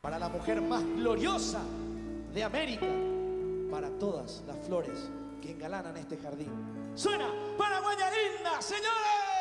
para la mujer más gloriosa de América, para todas las flores que engalanan este jardín. Suena Paraguaya linda, señores.